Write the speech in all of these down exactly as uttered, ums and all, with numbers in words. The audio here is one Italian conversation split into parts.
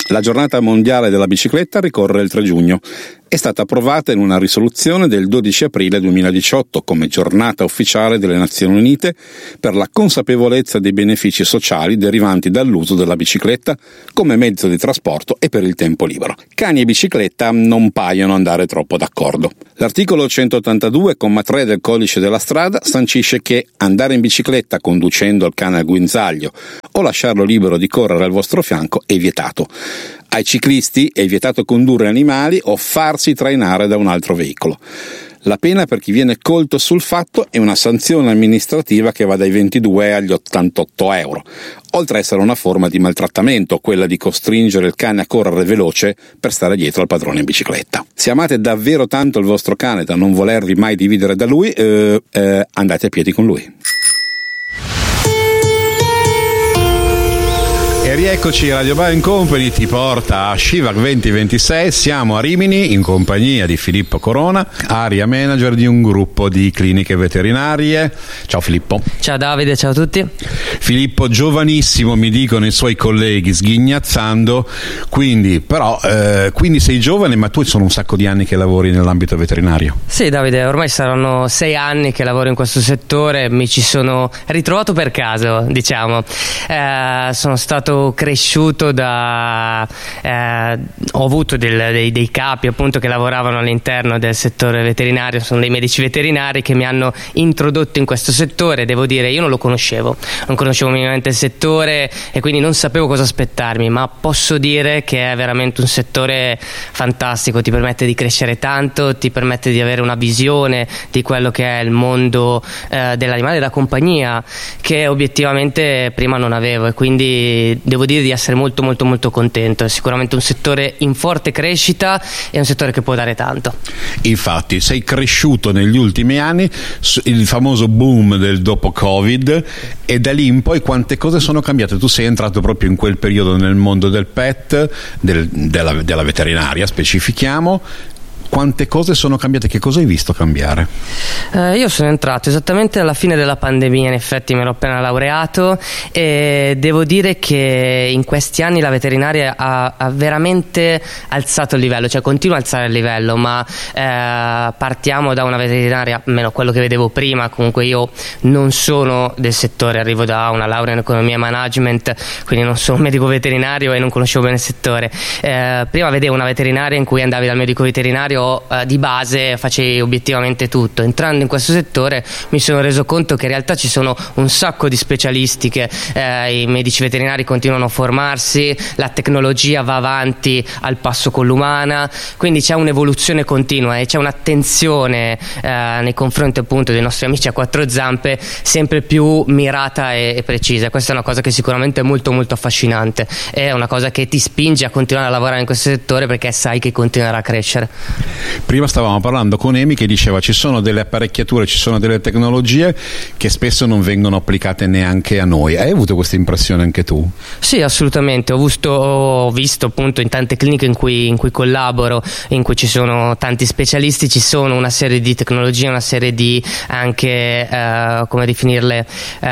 La giornata mondiale della bicicletta ricorre il tre giugno. È stata approvata in una risoluzione del dodici aprile duemiladiciotto come giornata ufficiale delle Nazioni Unite per la consapevolezza dei benefici sociali derivanti dall'uso della bicicletta come mezzo di trasporto e per il tempo libero. Cani e bicicletta non paiono andare troppo d'accordo. L'articolo centottantadue, comma tre del Codice della strada sancisce che andare in bicicletta conducendo il cane al guinzaglio o lasciarlo libero di correre al vostro fianco è vietato. Ai ciclisti è vietato condurre animali o farsi trainare da un altro veicolo. La pena per chi viene colto sul fatto è una sanzione amministrativa che va dai ventidue agli ottantotto euro, oltre a essere una forma di maltrattamento, quella di costringere il cane a correre veloce per stare dietro al padrone in bicicletta. Se amate davvero tanto il vostro cane da non volervi mai dividere da lui, eh, eh, andate a piedi con lui. E rieccoci, Radio Bike Company ti porta a Shivac duemilaventisei, siamo a Rimini in compagnia di Filippo Corona, area manager di un gruppo di cliniche veterinarie. Ciao Filippo. Ciao Davide, ciao a tutti. Filippo, giovanissimo mi dicono i suoi colleghi sghignazzando, quindi però eh, quindi sei giovane, ma tu sono un sacco di anni che lavori nell'ambito veterinario. Sì Davide, ormai saranno sei anni che lavoro in questo settore, mi ci sono ritrovato per caso, diciamo. Eh, sono stato cresciuto da eh, ho avuto del, dei, dei capi appunto che lavoravano all'interno del settore veterinario, sono dei medici veterinari che mi hanno introdotto in questo settore. Devo dire, io non lo conoscevo non conoscevo minimamente il settore e quindi non sapevo cosa aspettarmi, ma posso dire che è veramente un settore fantastico, ti permette di crescere tanto, ti permette di avere una visione di quello che è il mondo eh, dell'animale da compagnia che obiettivamente prima non avevo, e quindi devo dire di essere molto molto molto contento. È sicuramente un settore in forte crescita e un settore che può dare tanto. Infatti sei cresciuto negli ultimi anni, il famoso boom del dopo Covid, e da lì in poi quante cose sono cambiate. Tu sei entrato proprio in quel periodo nel mondo del pet, del, della, della veterinaria specifichiamo. Quante cose sono cambiate? Che cosa hai visto cambiare? Eh, io sono entrato esattamente alla fine della pandemia, in effetti mi ero appena laureato e devo dire che in questi anni la veterinaria ha, ha veramente alzato il livello, cioè continua a alzare il livello, ma eh, partiamo da una veterinaria, almeno quello che vedevo prima, comunque io non sono del settore, arrivo da una laurea in economia e management, quindi non sono un medico veterinario e non conoscevo bene il settore. Eh, prima vedevo una veterinaria in cui andavi dal medico veterinario di base, facevi obiettivamente tutto. Entrando in questo settore mi sono reso conto che in realtà ci sono un sacco di specialistiche, eh, i medici veterinari continuano a formarsi, la tecnologia va avanti al passo con l'umana, quindi c'è un'evoluzione continua e c'è un'attenzione eh, nei confronti appunto dei nostri amici a quattro zampe sempre più mirata e, e precisa. Questa è una cosa che sicuramente è molto molto affascinante, è una cosa che ti spinge a continuare a lavorare in questo settore perché sai che continuerà a crescere. Prima stavamo parlando con Emi che diceva ci sono delle apparecchiature, ci sono delle tecnologie che spesso non vengono applicate neanche a noi. Hai avuto questa impressione anche tu? Sì, assolutamente. Ho visto, ho visto appunto in tante cliniche in cui, in cui collaboro, in cui ci sono tanti specialisti, ci sono una serie di tecnologie, una serie di anche eh, come definirle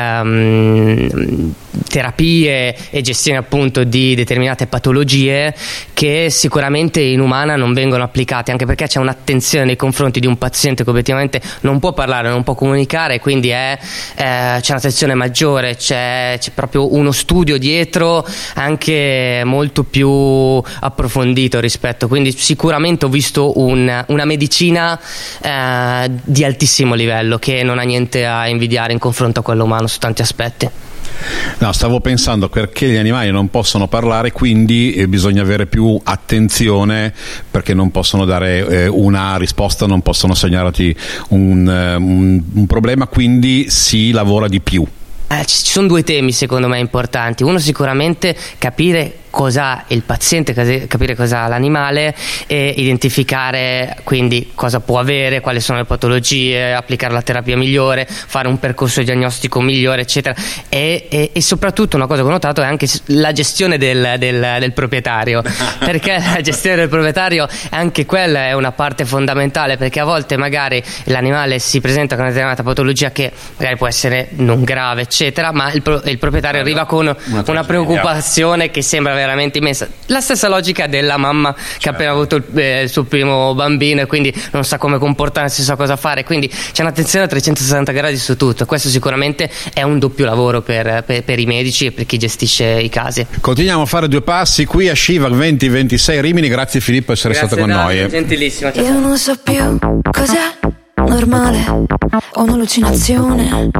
ehm, terapie e gestione appunto di determinate patologie che sicuramente in umana non vengono applicate, anche perché c'è un'attenzione nei confronti di un paziente che obiettivamente non può parlare, non può comunicare, quindi è, eh, c'è un'attenzione maggiore, c'è, c'è proprio uno studio dietro anche molto più approfondito rispetto, quindi sicuramente ho visto un, una medicina eh, di altissimo livello che non ha niente a invidiare in confronto a quello umano su tanti aspetti. No, stavo pensando perché gli animali non possono parlare, quindi eh, bisogna avere più attenzione perché non possono dare eh, una risposta, non possono segnalarti un, un, un problema, quindi si lavora di più. Eh, ci sono due temi secondo me importanti. Uno sicuramente capire cosa il paziente, capire cosa ha l'animale e identificare quindi cosa può avere, quali sono le patologie, applicare la terapia migliore, fare un percorso diagnostico migliore eccetera, e, e, e soprattutto una cosa che ho notato è anche la gestione del, del, del proprietario perché la gestione del proprietario anche quella è una parte fondamentale, perché a volte magari l'animale si presenta con una determinata patologia che magari può essere non grave eccetera, ma il, il proprietario arriva con una preoccupazione che sembra veramente immensa. La stessa logica della mamma che certo. ha appena avuto il, eh, il suo primo bambino e quindi non sa come comportarsi, sa cosa fare, quindi c'è un'attenzione a trecentosessanta gradi su tutto. Questo sicuramente è un doppio lavoro per, per, per i medici e per chi gestisce i casi. Continuiamo a fare due passi qui a Shiva venti ventisei Rimini. Grazie Filippo per essere Grazie stato con Dario, noi. Gentilissima. Io non so più cos'è normale o un'allucinazione.